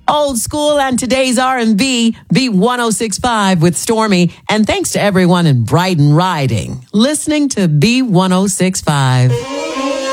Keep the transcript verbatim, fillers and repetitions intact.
Old school and today's R and B, B one oh six point five with Stormy. And thanks to everyone in Brighton Riding, listening to B one oh six point five.